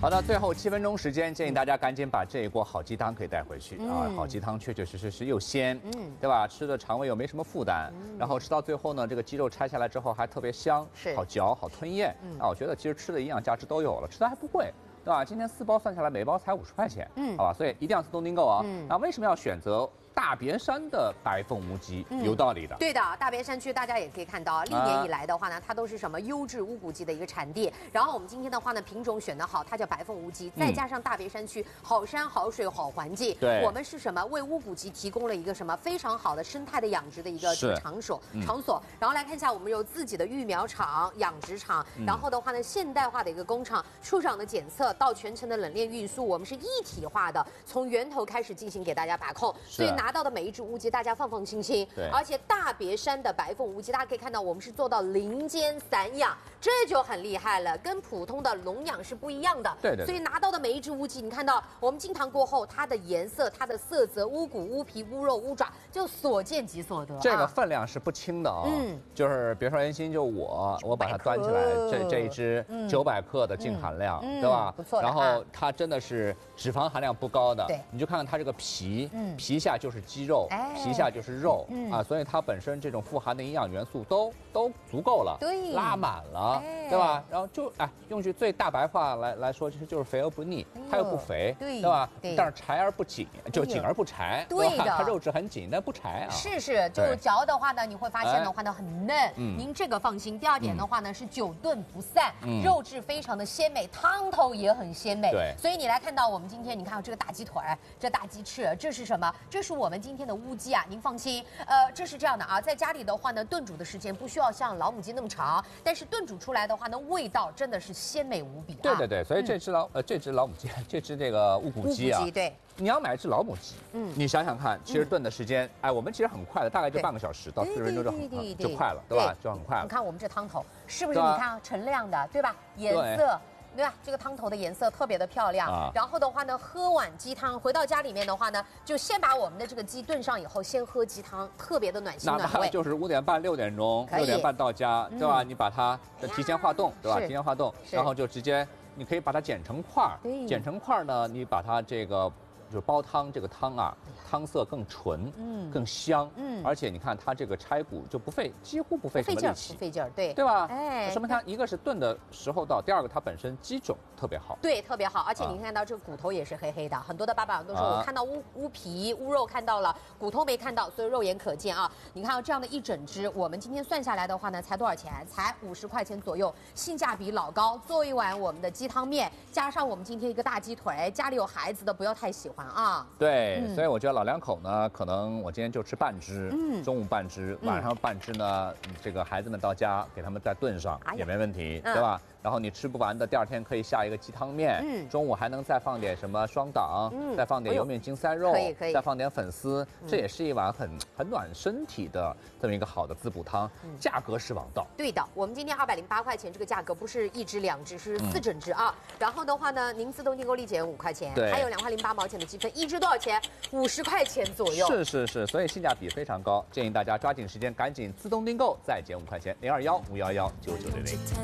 好的，最后7分钟时间，建议大家赶紧把这一锅好鸡汤可以带回去啊！好鸡汤确确实实是又鲜，对吧？吃的肠胃又没什么负担，然后吃到最后呢，这个鸡肉拆下来之后还特别香，好嚼，好吞咽啊！我觉得其实吃的营养价值都有了，吃的还不贵。 对吧？今天4包算下来，每包才50块钱，好吧？所以一定要自动订购啊。那为什么要选择大别山的白凤无鸡？有道理的。 对的，大别山区大家也可以看到，历年以来的话呢，它都是什么优质乌骨鸡的一个产地。然后我们今天的话呢，品种选得好，它叫白凤无鸡，再加上大别山区好山好水好环境， 对， 我们是什么为乌骨鸡提供了一个什么非常好的生态的养殖的一个场所。然后来看一下，我们有自己的育苗场、养殖场，然后的话呢，现代化的一个工厂，畜场的检测。 到全程的冷链运输，我们是一体化的，从源头开始进行给大家把控，所以拿到的每一只乌鸡，大家放放心心。 对， 而且大别山的白凤乌鸡，大家可以看到，我们是做到林间散养，这就很厉害了，跟普通的笼养是不一样的。 对。 所以拿到的每一只乌鸡，你看到我们进塘过后，它的颜色、它的色泽、乌骨、乌皮、乌肉、乌爪，就所见即所得。 这个分量是不轻的啊。就是别说人心，就我把它端起来，这一只900克的净含量，对吧？ 然后它真的是脂肪含量不高的，你就看看它这个皮，皮下就是肌肉，皮下就是肉啊，所以它本身这种富含的营养元素都足够了，拉满了，对吧？然后就用句最大白话来说，其实就是肥而不腻，它又不肥，对吧？但是柴而不紧，就紧而不柴，对吧？它肉质很紧，但不柴啊。 是，就嚼的话呢，你会发现的话呢很嫩，您这个放心。第二点的话呢是久炖不散，肉质非常的鲜美，汤头也很鲜美。 对， 所以你来看到我们今天，你看这个大鸡腿，这大鸡翅，这是什么？这是我们今天的乌鸡啊！您放心，这是这样的啊，在家里的话呢，炖煮的时间不需要像老母鸡那么长，但是炖煮出来的话呢，味道真的是鲜美无比啊！ 对，所以这只老母鸡，这只这个乌骨鸡啊， 对， 你要买一只老母鸡，你想想看，其实炖的时间，我们其实很快的，大概就半个小时到40分钟就快了，对吧？就很快了。 你看我们这汤头是不是？你看陈亮的，对吧？颜色。 对吧？这个汤头的颜色特别的漂亮，然后的话呢，喝碗鸡汤，回到家里面的话呢，就先把我们的这个鸡炖上以后，先喝鸡汤，特别的暖心暖胃。 就是5点半、6点钟，6点半到家，对吧？你把它提前化冻，对吧？提前化冻，然后就直接，你可以把它剪成块儿，剪成块儿呢，你把它这个就是煲汤，这个汤啊，汤色更纯，更香，而且你看它这个拆骨就不费，几乎不费什么力气， 不费劲儿，对吧？说明它一个是炖的时候到，第二个它本身鸡种特别好， 对，特别好，而且你看到这个骨头也是黑黑的，很多的爸爸都说我看到乌皮、乌肉看到了，骨头没看到，所以肉眼可见啊。你看到这样的一整只，我们今天算下来的话呢，才多少钱？才50块钱左右，性价比老高。做一碗我们的鸡汤面，加上我们今天一个大鸡腿，家里有孩子的不要太喜欢啊。 对，所以我觉得老两口呢，可能我今天就吃半只，中午半只，晚上半只呢，这个孩子们到家给他们再炖上也没问题，对吧？然后你吃不完的，第2天可以下一个鸡汤面，中午还能再放点什么双档，再放点油面筋塞肉， 可以， 再放点粉丝，这也是一碗很暖身体的这么一个好的滋补汤，价格是王道。 对的，我们今天208块钱这个价格不是1只2只，是4整只啊。然后的话呢，您自动订购立减5块钱，还有2块08毛钱的积分，一只多少钱？50块钱左右。 是，所以性价比非常高，建议大家抓紧时间赶紧自动订购，再减5块钱，0215119900。